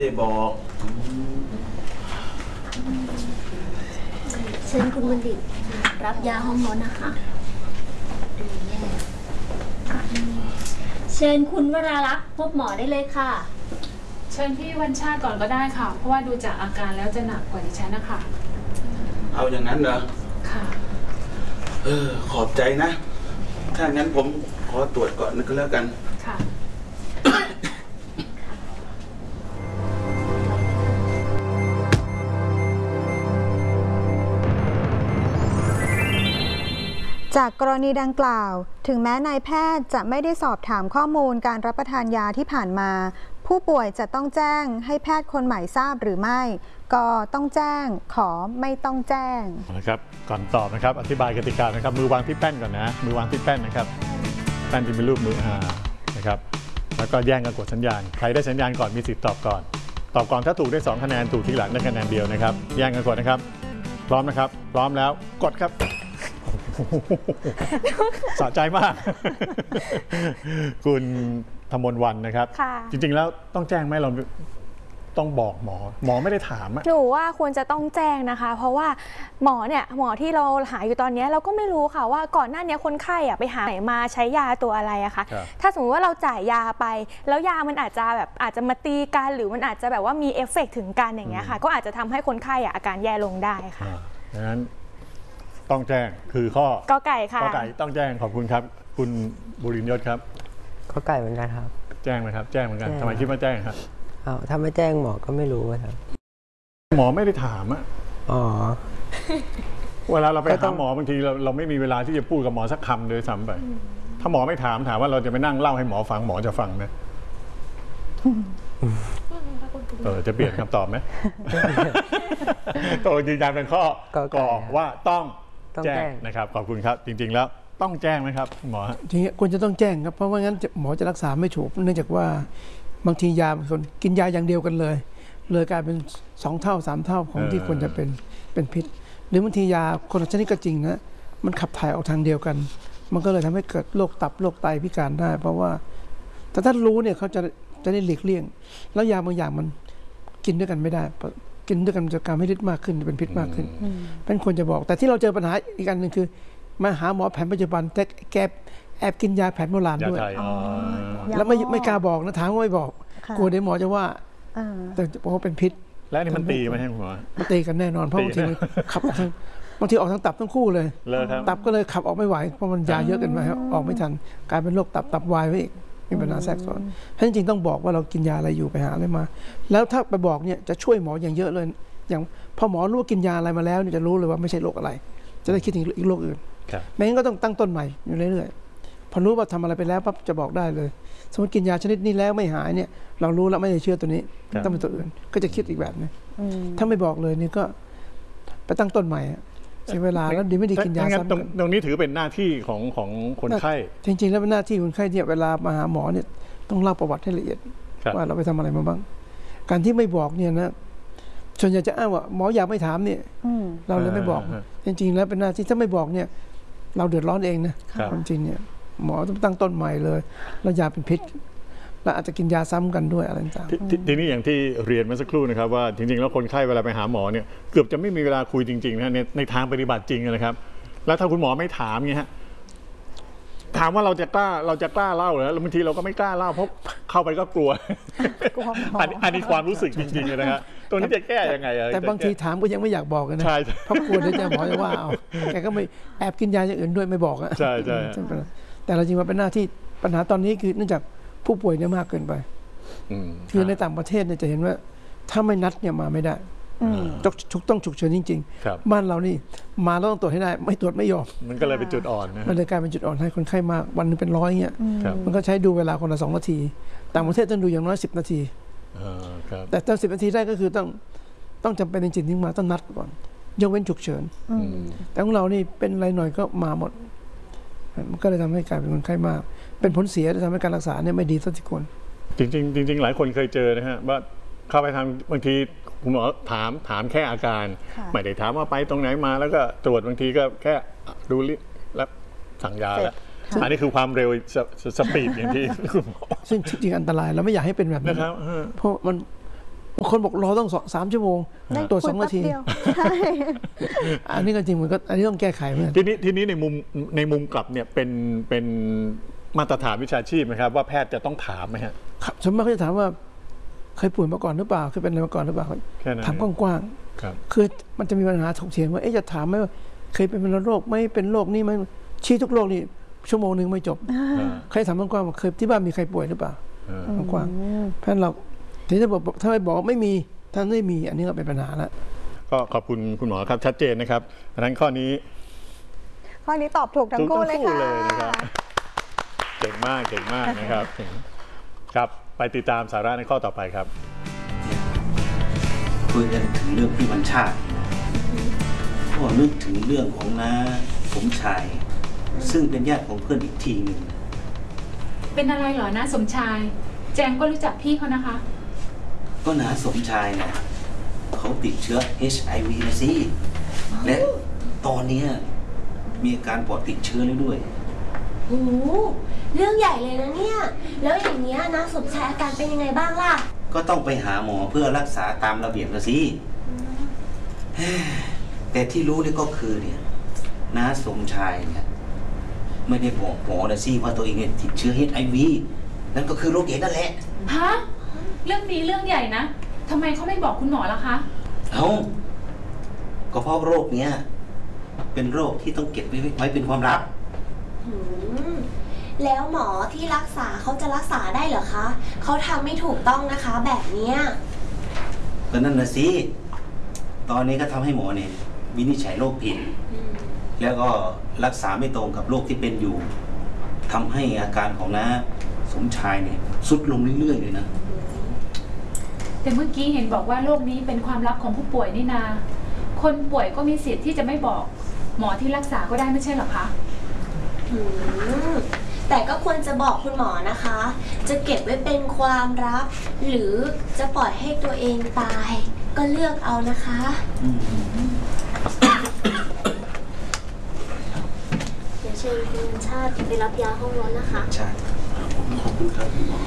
ได้บอกเชิญคุณบัณฑิตรับยาห้องโน้นนะคะเชิญคุณวราลักษณ์พบหมอได้เลยค่ะเชิญพี่วันชาติก่อนก็ได้ค่ะเพราะว่าดูจากอาการแล้วจะหนักกว่าดิฉันนะคะเอาอย่างนั้นเหรอค่ะขอบใจนะถ้างั้นผมขอตรวจก่อนนึกก็แล้วกันค่ะจากกรณีดังกล่าวถึงแม้นายแพทย์จะไม่ได้สอบถามข้อมูลการรับประทานยาที่ผ่านมาผู้ป่วยจะต้องแจ้งให้แพทย์คนใหม่ทราบหรือไม่ก็ต้องแจ้งขอไม่ต้องแจ้งนะครับก่อนตอบนะครับอธิบายกติกานะครับมือวางที่แป้นก่อนนะมือวางที่แป้นนะครับแป้นที่เป็นรูปมือนะครับแล้วก็แย่งกันกดสัญญาณใครได้สัญญาณก่อนมีสิทธิ์ตอบก่อนถ้าถูกได้2คะแนนถูกที่หลังได้คะแนนเดียวนะครับแย่งกันกดนะครับพร้อมนะครับพร้อมแล้วกดครับสะใจมากคุณธมนวรรณนะครับจริงๆแล้วต้องแจ้งไหมเราต้องบอกหมอไม่ได้ถามหนูว่าควรจะต้องแจ้งนะคะเพราะว่าหมอที่เราหาอยู่ตอนนี้เราก็ไม่รู้ค่ะว่าก่อนหน้านี้คนไข้ไปหาไหนมาใช้ยาตัวอะไรอะค่ะถ้าสมมติว่าเราจ่ายยาไปแล้วยามันอาจจะมาตีกันหรือมันอาจจะแบบว่ามีเอฟเฟกต์ถึงกันอย่างเงี้ยค่ะก็อาจจะทำให้คนไข้อาการแย่ลงได้ค่ะดังนั้นต้องแจ้งคือข้อกไก่ค่ะกไก่ต้องแจ้งขอบคุณครับคุณบุรินทร์ยศครับกไก่เหมือนกันครับแจ้งไหมครับแจ้งเหมือนกันทำไมคิดว่าแจ้งครับถ้าไม่แจ้งหมอก็ไม่รู้ครับหมอไม่ได้ถามเวลาเราไปหาหมอบางทีเราไม่มีเวลาที่จะพูดกับหมอสักคำเลยซ้ำไปถ้าหมอไม่ถามว่าเราจะไปนั่งเล่าให้หมอฟังหมอจะฟังไหมจะเปลี่ยนคำตอบไหมตัวยืนยันเป็นข้อกอว่าต้องแจ้งนะครับขอบคุณครับจริงๆแล้วต้องแจ้งไหมครับหมอจริงๆควรจะต้องแจ้งครับเพราะว่างั้นหมอจะรักษาไม่ถูกเนื่องจากว่าบางทียาคนกินยาอย่างเดียวกันเลยกลายเป็น2 เท่า 3 เท่าของที่ควรจะเป็นพิษหรือบางทียาคนละชนิดก็จริงนะมันขับถ่ายออกทางเดียวกันมันก็เลยทำให้เกิดโรคตับโรคไตพิการได้เพราะว่าแต่ถ้ารู้เนี่ยเขาจะได้หลีกเลี่ยงแล้วยาบางอย่างมันกินด้วยกันไม่ได้กินด้วยกันจะการให้ฤทธิ์มากขึ้นเป็นพิษมากขึ้นเป็นควรจะบอกแต่ที่เราเจอปัญหาอีกอันหนึ่งคือมาหาหมอแผนปัจจุบันแต่แกแอบกินยาแผนโบราณด้วยแล้วไม่กล้าบอกนะถามว่าไม่บอกกลัวเดี๋ยวหมอจะว่าแต่บอกว่าเป็นพิษและนี่มันตีไหมหมอมันตีกันแน่นอนเพราะบางทีมันขับออกทางบางทีออกทางตับทั้งคู่เลยตับก็เลยขับออกไม่ไหวเพราะมันยาเยอะเกินไปออกไม่ทันกลายเป็นโรคตับวายไปอีกมีปัญหาแทรกซ้อนเพราะจริงๆต้องบอกว่าเรากินยาอะไรอยู่ไปหาอะไรมาแล้วถ้าไปบอกเนี่ยจะช่วยหมออย่างเยอะเลยอย่างพอหมอรู้ว่ากินยาอะไรมาแล้วเนี่ยจะรู้เลยว่าไม่ใช่โรคอะไรจะได้คิดถึงอีกโรคอื่นไม่งั้นก็ต้องตั้งต้นใหม่อยู่เรื่อยๆพอรู้ว่าทำอะไรไปแล้วปั๊บจะบอกได้เลยสมมติกินยาชนิดนี้แล้วไม่หายเนี่ยเรารู้แล้วไม่ได้เชื่อตัวนี้ต้องเป็นตัวอื่นก็จะคิดอีกแบบนึงถ้าไม่บอกเลยนี่ก็ไปตั้งต้นใหม่เสียเวลาแล้วดีไม่ดีกินยาซ้ำตรงนี้ถือเป็นหน้าที่ของคนไข้จริงๆแล้วเป็นหน้าที่คนไข้เนี่ยเวลามาหาหมอเนี่ยต้องเล่าประวัติให้ละเอียดว่าเราไปทำอะไรมาบ้างการที่ไม่บอกเนี่ยนะส่วนใหญ่จะอ้างว่าหมออยากไม่ถามเนี่ยเราเลยไม่บอกจริงๆแล้วเป็นหน้าที่ถ้าไม่บอกเนี่ยเราเดือดร้อนเองนะความจริงเนี่ยหมอต้องตั้งต้นใหม่เลยแล้วยาเป็นพิษและอาจจะกินยาซ้ำกันด้วยอะไรต่างๆทีนี้อย่างที่เรียนเมื่อสักครู่นะครับว่าจริงๆแล้วคนไข้เวลาไปหาหมอเนี่ยเกือบจะไม่มีเวลาคุยจริงๆนะในทางปฏิบัติจริงนะครับแล้วถ้าคุณหมอไม่ถามเงี้ยฮะถามว่าเราจะกล้าเล่าเหรอแล้วบางทีเราก็ไม่กล้าเล่าเพราะเข้าไปก็กลัวอันนี้ความรู้สึกจริงๆเลยนะฮะตัวนี้จะแก้ยังไงแต่บางทีถามก็ยังไม่อยากบอกกันนะเพราะกลัวเดี๋ยวจะหมอจะว่าเอาแกก็ไม่แอบกินยาอย่างอื่นด้วยไม่บอกอะใช่แต่เราจริงว่าเป็นหน้าที่ปัญหาตอนนี้คือเนื่องจากผู้ป่วยเนี่ยมากเกินไปคือในต่างประเทศเนี่ยจะเห็นว่าถ้าไม่นัดเนี่ยมาไม่ได้ต้องฉุกเฉินจริงๆบ้านเรานี่มาแล้วต้องตรวจให้ได้ไม่ตรวจไม่ยอมมันก็เลยเป็นจุดอ่อนมันเลยกลายเป็นจุดอ่อนให้คนไข้มากวันนึงเป็น100เงี้ยมันก็ใช้ดูเวลาคนละ2 นาทีต่างประเทศต้องดูอย่างน้อย10 นาทีแต่ถ้า10 นาทีได้ก็คือต้องจำเป็นจริงๆที่มาต้องนัดก่อนยกเว้นฉุกเฉินแต่ของเรานี่เป็นอะไรหน่อยก็มาหมดมันก็เลยทำให้กลายเป็นคนไข้มากเป็นผลเสียที่ทำให้การรักษาเนี่ยไม่ดีสักทีคนจริงหลายคนเคยเจอนะฮะว่าเข้าไปทางบางทีคุณหมอถามแค่อาการไม่ได้ถามว่าไปตรงไหนมาแล้วก็ตรวจบางทีก็แค่ดูลิแล้วสั่งยาแล้วอันนี้คือความเร็วสปีดอย่างที่คุณหมอซึ่งจริงอันตรายเราไม่อยากให้เป็นแบบนั้นเพราะมันบางคนบอกรอต้อง3 ชั่วโมงได้ตรวจคุย 2 นาทีแป๊บเดียวใช่อันนี้ก็จริงมันก็อันนี้ต้องแก้ไขเหมือนกันทีนี้ในมุมกลับเนี่ยเป็นมาตรฐานวิชาชีพไหมครับว่าแพทย์จะต้องถามไหมฮะครับส่วนมากเขาจะถามว่าเคยป่วยมาก่อนหรือเปล่าเคยเป็นอะไรมาก่อนหรือเปล่าแค่นั้นถามกว้างครับๆคือมันจะมีปัญหาถกเถียงว่าจะถามไหมว่าเคยเป็นโรคไหม่เป็นโรคนี่ไหมชี้ทุกโรคนี่ชั่วโมงนึงไม่จบใครถามกว้างๆว่าเคยที่บ้านมีใครป่วยหรือเปล่ากว้างๆเพราะฉะนั้นเราถึงจะบอกถ้าไม่บอกไม่มีถ้าไม่มีอันนี้ก็เป็นปัญหาแล้วก็ขอบคุณคุณหมอครับชัดเจนนะครับดังนั้นข้อนี้ข้อนี้ตอบถูกทั้งคู่เลยค่ะนะครับเก่งมากนะครับครับไปติดตามสาระในข้อต่อไปครับคุยกันถึงเรื่องพี่วันชาติก็นึกถึงเรื่องของน้าสมชายซึ่งเป็นญาติของเพื่อนอีกทีหนึ่งเป็นอะไรเหรอนะสมชาย แจงก็รู้จักพี่เขานะคะก็น้าสมชายเนี่ยเขาติดเชื้อ HIV นะสิและตอนนี้มีอาการปอดติดเชื้อแล้วด้วยโอ้เรื่องใหญ่เลยนะเนี่ย แล้วอย่างเงี้ยนะสมชายอาการเป็นยังไงบ้างล่ะก็ต้องไปหาหมอเพื่อรักษาตามระเบียบนะสิแต่ที่รู้นี่ก็คือเนี่ยน้าสมชายเนี่ยไม่ได้บอกหมอนะสิว่าตัวเองเนี่ยติดเชื้อ HIV นั่นก็คือโรคเอดส์นั่นแหละฮะ เรื่องนี้เรื่องใหญ่นะทำไมเขาไม่บอกคุณหมอล่ะคะเอาก็เพราะโรคเนี้ยเป็นโรคที่ต้องเก็บไว้เป็นความลับแล้วหมอที่รักษาเขาจะรักษาได้เหรอคะ เขาทำไม่ถูกต้องนะคะแบบเนี้ยก็นั่นนะสิ ตอนนี้ก็ทำให้หมอเนี่ยวินิจฉัยโรคผิด แล้วก็รักษาไม่ตรงกับโรคที่เป็นอยู่ทำให้อาการของน้าสมชายเนี่ยทรุดลงเรื่อยๆเลยนะแต่เมื่อกี้เห็นบอกว่าโรคนี้เป็นความลับของผู้ป่วยนี่นา คนป่วยก็มีสิทธิ์ที่จะไม่บอกหมอที่รักษาก็ได้ไม่ใช่เหรอคะแต่ก็ควรจะบอกคุณหมอนะคะ จะเก็บไว้เป็นความลับ หรือจะปล่อยให้ตัวเองตาย ก็เลือกเอานะคะ เดี๋ยวเชิญคุณชาติไปรับยาห้องร้อนนะคะใช่ขอบคุณครับคุณหมอ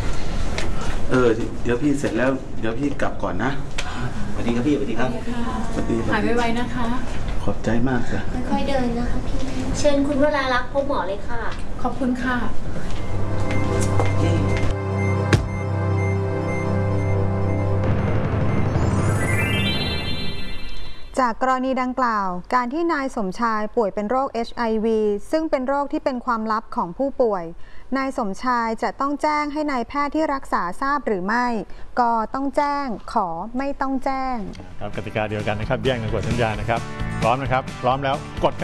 เดี๋ยวพี่เสร็จแล้วเดี๋ยวพี่กลับก่อนนะสวัสดีครับพี่สวัสดีครับสวัสดีหายไวๆนะคะขอบใจมากจ้ะค่อยๆเดินนะคะพี่ เชิญคุณวราลักษณ์พบหมอเลยค่ะขอบคุณค่ะจากกรณีดังกล่าว การที่นายสมชายป่วยเป็นโรค HIV ซึ่งเป็นโรคที่เป็นความลับของผู้ป่วย นายสมชายจะต้องแจ้งให้นายแพทย์ที่รักษาทราบหรือไม่ ก็ต้องแจ้งขอไม่ต้องแจ้งครับกติกาเดียวกันนะครับแย่งกันกดสัญญาณนะครับพร้อมนะครับพร้อมแล้วกดครับ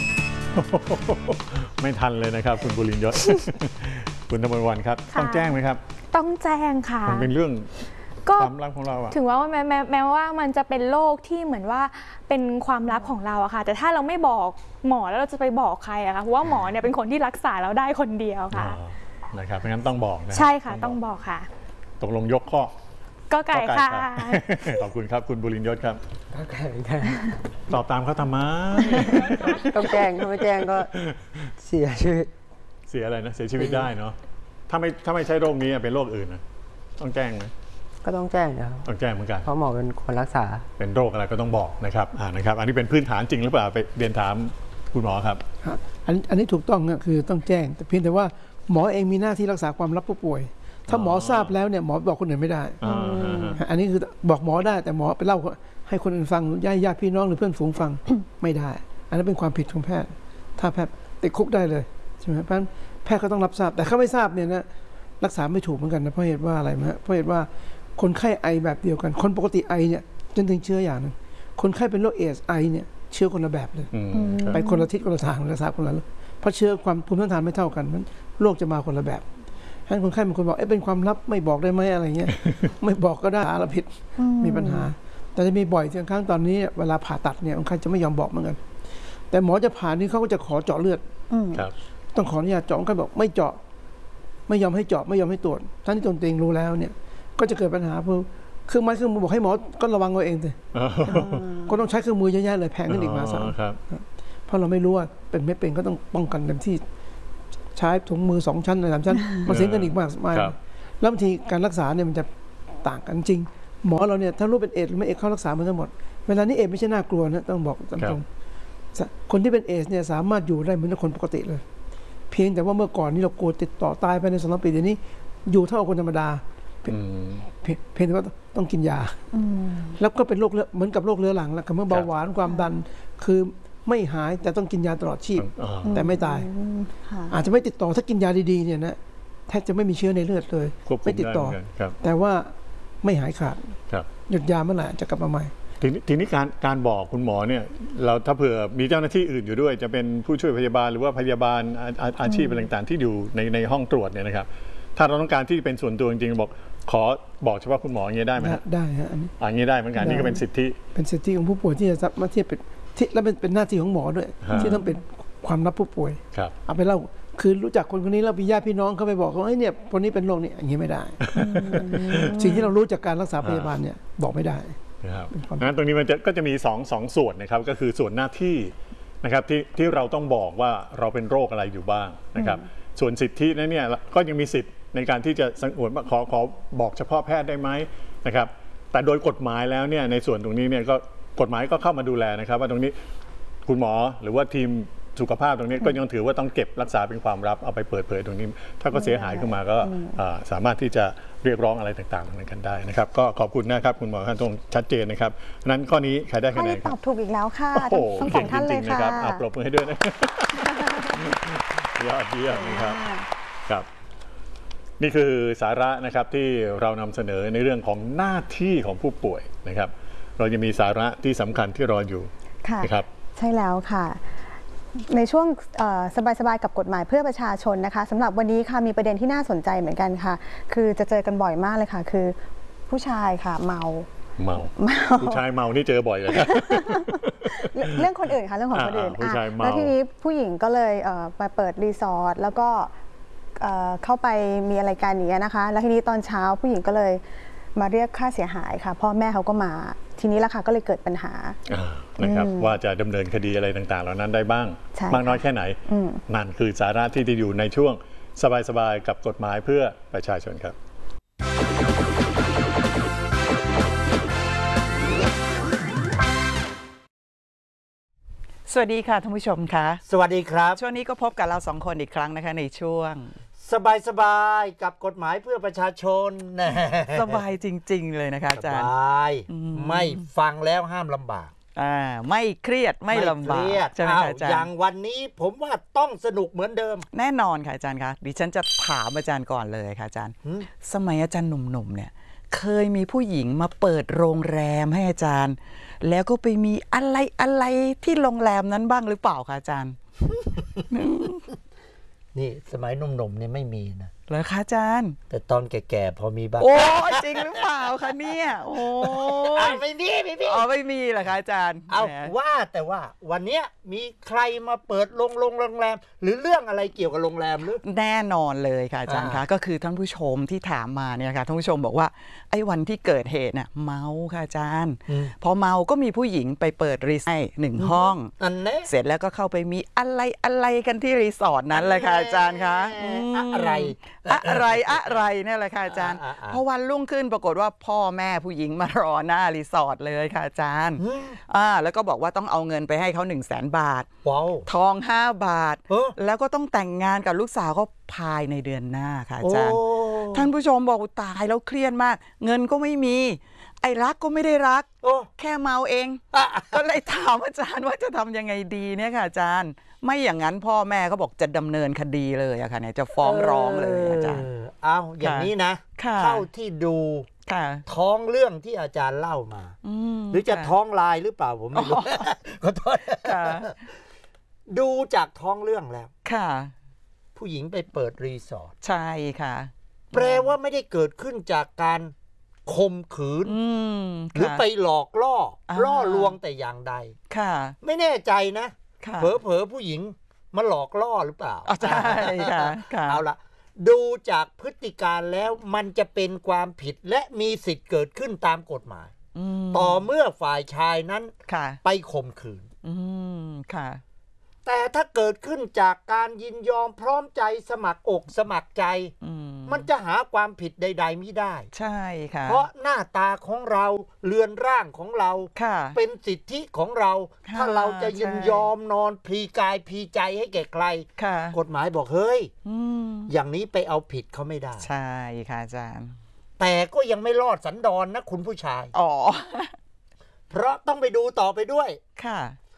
ไม่ทันเลยนะครับคุณบุรินทร์ยศ คุณธมรวันครับต้องแจ้งไหมครับต้องแจ้งค่ะมันเป็นเรื่องก็ความลับของเราอะถึงว่าแม้ว่ามันจะเป็นโรคที่เหมือนว่าเป็นความลับของเราอะค่ะ แต่ถ้าเราไม่บอกหมอแล้วเราจะไปบอกใครอะคะเพราะว่าหมอเนี่ยเป็นคนที่รักษาเราได้คนเดียวค่ะนะครับเพราะงั้นต้องบอกนะใช่ค่ะต้องบอกค่ะตกลงยกข้อก็ไก่ค่ะขอบคุณครับคุณบุรินทร์ยศครับก็ไก่เหมือนกันตอบตามเขาทำไมต้องแจ้งถ้าไม่แจ้งก็เสียชีวิตเสียอะไรนะเสียชีวิตได้เนาะถ้าไม่ใช่โรคนี้เป็นโรคอื่นนะต้องแจ้งไหมก็ต้องแจ้งนะครับต้องแจ้งเหมือนกันเพราะหมอเป็นคนรักษาเป็นโรคอะไรก็ต้องบอกนะครับนะครับ อันนี้เป็นพื้นฐานจริงหรือเปล่าไปเรียนถามคุณหมอครับครับอันนี้ถูกต้องนะคือต้องแจ้ง แต่เพียงแต่ว่าหมอเองมีหน้าที่รักษาความลับผู้ป่วย ถ้าหมอทราบแล้วเนี่ยหมอบอกคนอื่นไม่ได้ อันนี้คือบอกหมอได้แต่หมอไปเล่าให้คนอื่นฟังญาติพี่น้องหรือเพื่อนฝูงฟัง ไม่ได้ อันนั้นเป็นความผิดของแพทย์ ถ้าแพทย์ติดคุกได้เลยใช่ไหมเพราะฉะนั้นแพทย์ก็ต้องรับทราบแต่เขาไม่ทราบเนี่ยนะรักษาไม่ถูกเหมือนกันนะเพราะเหตุว่าอะไรไหมเพราะเหตุว่าคนไข้ไอแบบเดียวกันคนปกติไอเนี่ยจนถึงเชื้ออย่างนึงคนไข้เป็นโรคเอดส์ไอเนี่ยเชื้อคนละแบบเลยไปคนละทิศคนละทางรักษาคนละเพราะเชื้อความภูมิต้านทานไม่เท่ากันมันโรคจะมาคนละแบบฉะนั้นคนไข้บางคนบอกเป็นความลับไม่บอกได้ไหมอะไรเงี้ย ไม่บอกก็ได้อาผิดมีปัญหาแต่จะมีบ่อยบางครั้งตอนนี้เวลาผ่าตัดเนี่ยคนไข้จะไม่ยอมบอกเหมือนกันแต่หมอจะผ่านี่เขาก็จะขอเจาะเลือดต้องขออนุญาตเจาะก็บอกไม่เจาะไม่ยอมให้เจาะไม่ยอมให้ตรวจท่านที่ตนเองรู้แล้วเนี่ยก็จะเกิดปัญหาเพราะเครื่องไม้เครื่องมือบอกให้หมอก็ระวังเอาเองเลยก็ต้องใช้เครื่องมือเยอะแยะเลยแพงขึ้นอีกมาเพราะเราไม่รู้ว่าเป็นไม่เป็นก็ต้องป้องกันเต็มที่ใช้ถุงมือ2 ชั้น3 ชั้นมันเสียเงินอีกมากมายแล้วบางทีการรักษาเนี่ยมันจะต่างกันจริงหมอเราเนี่ยถ้ารู้เป็นเอดส์หรือไม่เอดส์เข้ารักษามันทั้งหมดเวลานี้เอดส์ไม่ใช่น่ากลัวนะต้องบอกตรงๆคนที่เป็นเอดส์เนี่ยสามารถอยู่ได้เหมือนคนปกติเลยเพียงแต่ว่าเมื่อก่อนนี้เรากลัวติดต่อตายภายใน2-3 ปีเดี๋ยวนี้อยู่เท่าคนธรรมดาเพียงแต่ว่าต้องกินยาแล้วก็เป็นโรคเหมือนกับโรคเรื้อรังแล้วกับเมื่อเบาหวานความดันคือไม่หายแต่ต้องกินยาตลอดชีพแต่ไม่ตายอาจจะไม่ติดต่อถ้ากินยาดีๆเนี่ยนะแทบจะไม่มีเชื้อในเลือดเลยไม่ติดต่อแต่ว่าไม่หายขาดหยุดยาเมื่อไหร่จะกลับมาใหม่ทีนี้การบอกคุณหมอเนี่ยเราถ้าเผื่อมีเจ้าหน้าที่อื่นอยู่ด้วยจะเป็นผู้ช่วยพยาบาลหรือว่าพยาบาลอาชีพอะไรต่างๆที่อยู่ในห้องตรวจเนี่ยนะครับถ้าเราต้องการที่เป็นส่วนตัวจริงๆบอกขอบอกเฉพาะคุณหมออย่างนี้ได้ไหมได้ฮะอันนี้ได้เหมือนกันนี่ก็เป็นสิทธิของผู้ป่วยที่จะมาเทียบเป็นและเป็นหน้าที่ของหมอด้วยที่ต้องเป็นความลับผู้ป่วยเอาไปเล่าคือรู้จักคนนี้เรามีญาติพี่น้องเขาไปบอกเขาเนี่ยคนนี้เป็นโรคนี้อย่างนี้ไม่ได้สิ่งที่เรารู้จากการรักษาพยาบาลเนี่ยบอกไม่ได้นะครับงั้นตรงนี้มันก็จะมีสองส่วนนะครับก็คือส่วนหน้าที่นะครับที่เราต้องบอกว่าเราเป็นโรคอะไรอยู่บ้างนะครับส่วนสิทธินั้นเนี่ยก็ยังมีสิทธิ์ในการที่จะสงวนขอบอกเฉพาะแพทย์ได้ไหมนะครับแต่โดยกฎหมายแล้วเนี่ยในส่วนตรงนี้เนี่ยก็กฎหมายก็เข้ามาดูแลนะครับว่าตรงนี้คุณหมอหรือว่าทีมสุขภาพตรงนี้ก็ยังถือว่าต้องเก็บรักษาเป็นความลับเอาไปเปิดเผยตรงนี้ถ้าก็เสียหายขึ้นมาก็สามารถที่จะเรียกร้องอะไรต่างๆตรงนั้นกันได้นะครับก็ขอบคุณนะครับคุณหมอท่านตรงชัดเจนนะครับนั้นข้อนี้ใครได้คะแนนตอบถูกอีกแล้วค่ะทั้งสองท่านเลยค่ะปรบมือให้ด้วยนะยอดเยี่ยมนะครับครับนี่คือสาระนะครับที่เรานำเสนอในเรื่องของหน้าที่ของผู้ป่วยนะครับเราจะมีสาระที่สำคัญที่รออยู่นะครับใช่แล้วค่ะในช่วงสบายๆกับกฎหมายเพื่อประชาชนนะคะสำหรับวันนี้ค่ะมีประเด็นที่น่าสนใจเหมือนกันค่ะคือจะเจอกันบ่อยมากเลยค่ะคือผู้ชายค่ะเมาผู้ชายเมานี่เจอบ่อยเลยเรื่องคนอื่นค่ะเรื่องของคนอื่นแล้วทีนี้ผู้หญิงก็เลยมาเปิดรีสอร์ทแล้วก็เข้าไปมีอะไรกันนี้นะคะแล้วทีนี้ตอนเช้าผู้หญิงก็เลยมาเรียกค่าเสียหายค่ะพ่อแม่เขาก็มาทีนี้ละค่ะก็เลยเกิดปัญหานะครับว่าจะดำเนินคดีอะไรต่างๆเหล่านั้นได้บ้างมากน้อยแค่ไหนนั่นคือสาระที่จะอยู่ในช่วงสบายๆกับกฎหมายเพื่อประชาชนครับสวัสดีค่ะท่านผู้ชมค่ะสวัสดีครับช่วงนี้ก็พบกับเราสองคนอีกครั้งนะคะในช่วงสบายๆกับกฎหมายเพื่อประชาชนสบายจริงๆเลยนะคะอาจารย์สบายไม่ฟังแล้วห้ามลำบากไม่เครียดไม่ลำบากใช่ไหมอาจารย์อย่างวันนี้ผมว่าต้องสนุกเหมือนเดิมแน่นอนค่ะอาจารย์คะดิฉันจะถามอาจารย์ก่อนเลยค่ะอาจารย์สมัยอาจารย์หนุ่มๆเนี่ยเคยมีผู้หญิงมาเปิดโรงแรมให้อาจารย์แล้วก็ไปมีอะไรที่โรงแรมนั้นบ้างหรือเปล่าคะอาจารย์นี่สมัยหนุ่มๆเนี่ยไม่มีนะเหรอคะอาจารย์แต่ตอนแก่ๆพอมีบ้างโอ้จริงหรือเปล่าคะเนี่ยโอ้ไม่มีไม่มีเหรอคะอาจารย์เอาว่าแต่ว่าวันนี้มีใครมาเปิดโรงแรมหรือเรื่องอะไรเกี่ยวกับโรงแรมหรือแน่นอนเลยค่ะอาจารย์คะก็คือท่านผู้ชมที่ถามมาเนี่ยค่ะท่านผู้ชมบอกว่าไอ้วันที่เกิดเหตุน่ะเมาค่ะอาจารย์พอเมาก็มีผู้หญิงไปเปิดรีสอร์ท1 ห้องเสร็จแล้วก็เข้าไปมีอะไรกันที่รีสอร์ทนั้นเลยค่ะอาจารย์คะอะไรนี่แหละค่ะอาจารย์พอวันรุ่งขึ้นปรากฏว่าพ่อแม่ผู้หญิงมารอหน้ารีสอร์ทเลยค่ะอาจารย์แล้วก็บอกว่าต้องเอาเงินไปให้เขา100,000 บาททอง5 บาทแล้วก็ต้องแต่งงานกับลูกสาวเขาภายในเดือนหน้าค่ะอาจารย์ท่านผู้ชมบอกตายแล้วเครียดมากเงินก็ไม่มีไอ้รักก็ไม่ได้รักแค่เมาเองก็เลยถามอาจารย์ว่าจะทำยังไงดีเนี่ยค่ะอาจารย์ไม่อย่างนั้นพ่อแม่เขาบอกจะดำเนินคดีเลยอะค่ะเนี่ยจะฟ้องร้องเลยอาจารย์เอาอย่างนี้นะเท่าที่ดูท้องเรื่องที่อาจารย์เล่ามาหรือจะท้องลายหรือเปล่าผมไม่รู้ขอโทษดูจากท้องเรื่องแล้วค่ะผู้หญิงไปเปิดรีสอร์ทใช่ค่ะแปลว่าไม่ได้เกิดขึ้นจากการข่มขืนหรือไปหลอกล่อลวงแต่อย่างใดค่ะไม่แน่ใจนะเผลอผู้หญิงมาหลอกล่อหรือเปล่าใช่ค่ะเอาละดูจากพฤติการแล้วมันจะเป็นความผิดและมีสิทธิ์เกิดขึ้นตามกฎหมายต่อเมื่อฝ่ายชายนั้นไปข่มขืนค่ะแต่ถ้าเกิดขึ้นจากการยินยอมพร้อมใจสมัครอกสมัครใจมันจะหาความผิดใดๆไม่ได้ใช่ค่ะเพราะหน้าตาของเราเรือนร่างของเราเป็นสิทธิของเราถ้าเราจะยินยอมนอนพลีกายพลีใจให้แก่ใครกฎหมายบอกเฮ้ยอย่างนี้ไปเอาผิดเขาไม่ได้ใช่ค่ะอาจารย์แต่ก็ยังไม่รอดสันดอนนะคุณผู้ชายอ๋อเพราะต้องไปดูต่อไปด้วย